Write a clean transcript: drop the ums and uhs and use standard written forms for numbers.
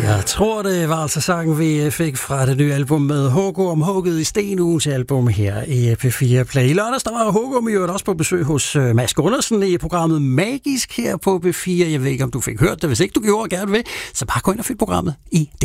Jeg tror, det var altså sangen, vi fik fra det nye album med Hugo om hugget i sten, ugens album her i P4 Play. I lørdags, der var Hugo jo også på besøg hos Mads Gundersen i programmet Magisk her på P4. Jeg ved ikke, om du fik hørt det. Hvis ikke du gjorde gerne ved, så bare gå ind og find programmet i